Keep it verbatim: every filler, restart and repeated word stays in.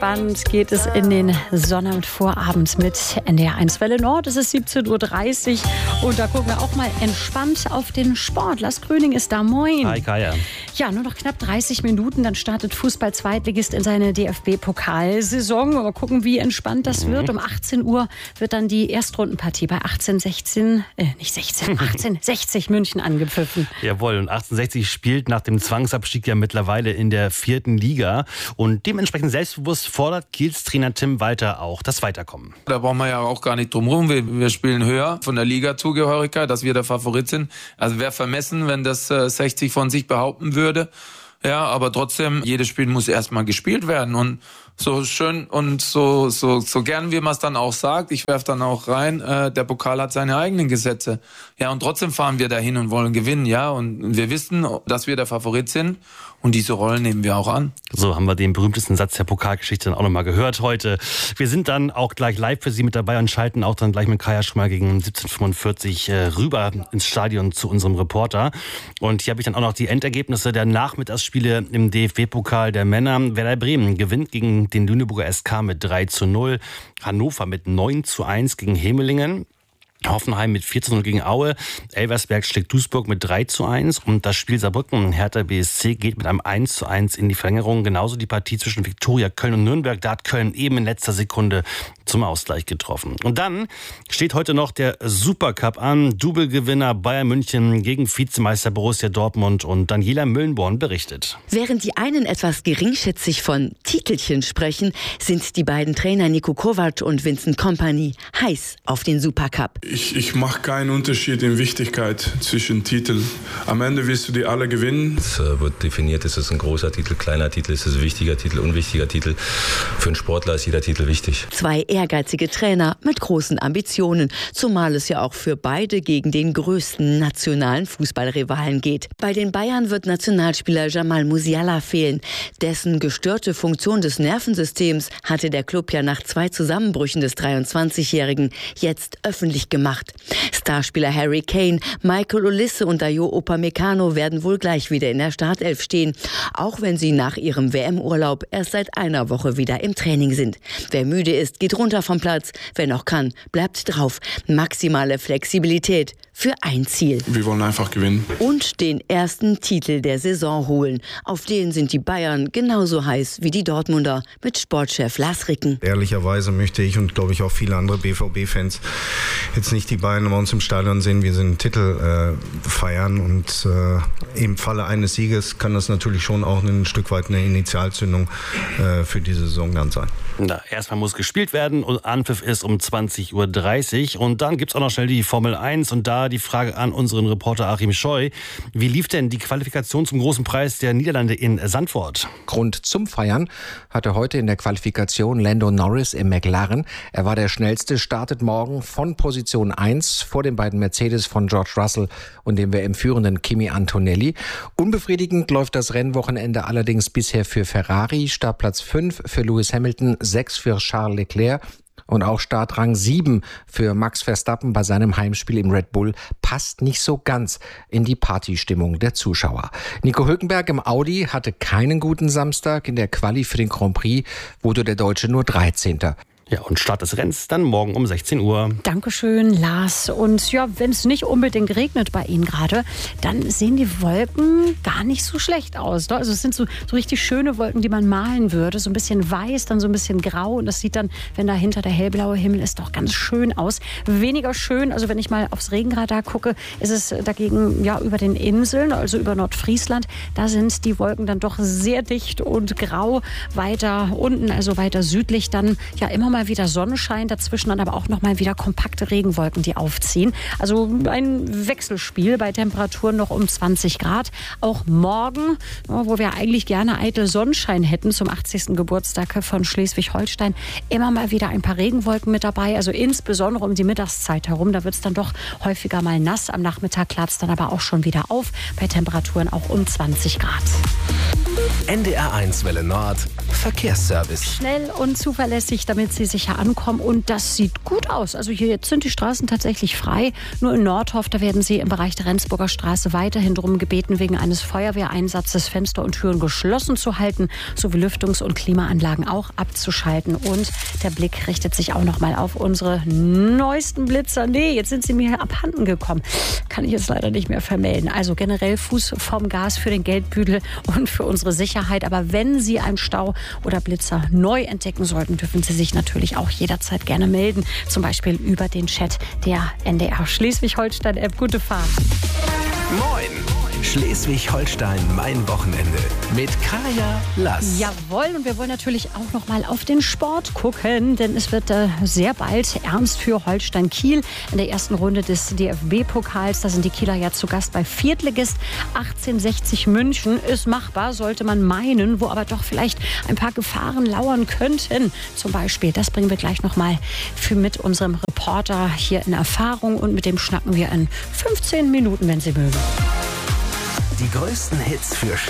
Entspannt geht es in den Sonnabendvorabend mit N D R eins Welle Nord. Es ist siebzehn Uhr dreißig und da gucken wir auch mal entspannt auf den Sport. Lars Gröning ist da. Moin. Hi, Kaya. Ja, nur noch knapp dreißig Minuten, dann startet Fußball-Zweitligist in seine D F B-Pokalsaison. Mal gucken, wie entspannt das wird. Um achtzehn Uhr wird dann die Erstrundenpartie bei achtzehn sechzehn, äh, nicht sechzehn, achtzehn sechzig München angepfiffen. Jawohl, und achtzehnhundertsechzig spielt nach dem Zwangsabstieg ja mittlerweile in der vierten Liga. Und dementsprechend selbstbewusst fordert Kiels Trainer Tim Walter auch das Weiterkommen. Da brauchen wir ja auch gar nicht drum rum. Wir, wir spielen höher von der Liga-Zugehörigkeit, dass wir der Favorit sind. Also wäre vermessen, wenn das äh, sechzig von sich behaupten würde. Ja, aber trotzdem, jedes Spiel muss erstmal gespielt werden. Und so schön und so so so gern, wie man es dann auch sagt, ich werfe dann auch rein, äh, der Pokal hat seine eigenen Gesetze. Ja, und trotzdem fahren wir dahin und wollen gewinnen, ja. Und wir wissen, dass wir der Favorit sind. Und diese Rollen nehmen wir auch an. So haben wir den berühmtesten Satz der Pokalgeschichte dann auch nochmal gehört heute. Wir sind dann auch gleich live für Sie mit dabei und schalten auch dann gleich mit Kaya schon mal gegen siebzehn Uhr fünfundvierzig äh, rüber ins Stadion zu unserem Reporter. Und hier habe ich dann auch noch die Endergebnisse der Nachmittagsspiele im D F B-Pokal der Männer. Werder Bremen gewinnt gegen den Lüneburger S K mit drei zu null. Hannover mit neun zu eins gegen Hemelingen. Hoffenheim mit vier zu null gegen Aue, Elversberg schlägt Duisburg mit drei zu eins und das Spiel Saarbrücken Hertha B S C geht mit einem eins zu eins in die Verlängerung. Genauso die Partie zwischen Viktoria Köln und Nürnberg, da hat Köln eben in letzter Sekunde zum Ausgleich getroffen. Und dann steht heute noch der Supercup an, Double-Gewinner Bayern München gegen Vizemeister Borussia Dortmund und Daniela Müllenborn berichtet. Während die einen etwas geringschätzig von Titelchen sprechen, sind die beiden Trainer Niko Kovac und Vincent Kompany heiß auf den Supercup. Ich, ich mache keinen Unterschied in Wichtigkeit zwischen Titeln. Am Ende willst du die alle gewinnen. Es wird definiert, ist es ein großer Titel, kleiner Titel, ist es ein wichtiger Titel, unwichtiger Titel. Für einen Sportler ist jeder Titel wichtig. Zwei ehrgeizige Trainer mit großen Ambitionen, zumal es ja auch für beide gegen den größten nationalen Fußballrivalen geht. Bei den Bayern wird Nationalspieler Jamal Musiala fehlen. Dessen gestörte Funktion des Nervensystems hatte der Club ja nach zwei Zusammenbrüchen des dreiundzwanzigjährigen jetzt öffentlich gemacht. Macht. Starspieler Harry Kane, Michael Olise und Dayo Upamecano werden wohl gleich wieder in der Startelf stehen, auch wenn sie nach ihrem W M-Urlaub erst seit einer Woche wieder im Training sind. Wer müde ist, geht runter vom Platz. Wer noch kann, bleibt drauf. Maximale Flexibilität für ein Ziel. Wir wollen einfach gewinnen. Und den ersten Titel der Saison holen. Auf den sind die Bayern genauso heiß wie die Dortmunder mit Sportchef Lars Ricken. Ehrlicherweise möchte ich und glaube ich auch viele andere B V B-Fans jetzt nicht die Bayern bei uns im Stadion sehen, wir sind einen Titel äh, feiern und äh, im Falle eines Sieges kann das natürlich schon auch ein Stück weit eine Initialzündung äh, für diese Saison dann sein. Na, erstmal muss gespielt werden und Anpfiff ist um zwanzig Uhr dreißig und dann gibt's auch noch schnell die Formel eins und da die Frage an unseren Reporter Achim Scheu. Wie lief denn die Qualifikation zum großen Preis der Niederlande in Zandvoort? Grund zum Feiern hatte heute in der Qualifikation Lando Norris im McLaren. Er war der schnellste, startet morgen von Position eins vor den beiden Mercedes von George Russell und dem W M-führenden Kimi Antonelli. Unbefriedigend läuft das Rennwochenende allerdings bisher für Ferrari. Startplatz fünf für Lewis Hamilton, sechs für Charles Leclerc. Und auch Startrang sieben für Max Verstappen bei seinem Heimspiel im Red Bull passt nicht so ganz in die Partystimmung der Zuschauer. Nico Hülkenberg im Audi hatte keinen guten Samstag. In der Quali für den Grand Prix wurde der Deutsche nur dreizehnter Ja, und Start des Rennens dann morgen um sechzehn Uhr. Dankeschön, Lars. Und ja, wenn es nicht unbedingt regnet bei Ihnen gerade, dann sehen die Wolken gar nicht so schlecht aus. Ne? Also es sind so, so richtig schöne Wolken, die man malen würde. So ein bisschen weiß, dann so ein bisschen grau. Und das sieht dann, wenn dahinter der hellblaue Himmel ist, doch ganz schön aus. Weniger schön, also wenn ich mal aufs Regenradar gucke, ist es dagegen ja über den Inseln, also über Nordfriesland. Da sind die Wolken dann doch sehr dicht und grau. Weiter unten, also weiter südlich, dann ja immer mal wieder Sonnenschein, dazwischen dann aber auch noch mal wieder kompakte Regenwolken, die aufziehen. Also ein Wechselspiel bei Temperaturen noch um zwanzig Grad. Auch morgen, wo wir eigentlich gerne eitel Sonnenschein hätten zum achtzigsten Geburtstag von Schleswig-Holstein, immer mal wieder ein paar Regenwolken mit dabei. Also insbesondere um die Mittagszeit herum. Da wird es dann doch häufiger mal nass. Am Nachmittag klart es dann aber auch schon wieder auf. Bei Temperaturen auch um zwanzig Grad. N D R eins Welle Nord Verkehrsservice. Schnell und zuverlässig, damit Sie sicher ankommen. Und das sieht gut aus. Also hier jetzt sind die Straßen tatsächlich frei. Nur in Nordhof, da werden Sie im Bereich der Rendsburger Straße weiterhin darum gebeten, wegen eines Feuerwehreinsatzes Fenster und Türen geschlossen zu halten, sowie Lüftungs- und Klimaanlagen auch abzuschalten. Und der Blick richtet sich auch noch mal auf unsere neuesten Blitzer. Nee, jetzt sind sie mir abhanden gekommen. Kann ich jetzt leider nicht mehr vermelden. Also generell Fuß vom Gas für den Geldbündel und für unsere Sicherheit. Aber wenn Sie einen Stau oder Blitzer neu entdecken sollten, dürfen Sie sich natürlich auch jederzeit gerne melden. Zum Beispiel über den Chat der N D R Schleswig-Holstein-App. Gute Fahrt. Moin! Schleswig-Holstein, mein Wochenende mit Kaya Lass. Jawohl, und wir wollen natürlich auch noch mal auf den Sport gucken, denn es wird äh, sehr bald ernst für Holstein Kiel. In der ersten Runde des D F B-Pokals, da sind die Kieler ja zu Gast bei Viertligist achtzehnhundertsechzig München. Ist machbar, sollte man meinen, wo aber doch vielleicht ein paar Gefahren lauern könnten. Zum Beispiel, das bringen wir gleich noch mal für mit unserem Reporter hier in Erfahrung, und mit dem schnacken wir in fünfzehn Minuten, wenn Sie mögen. Die größten Hits für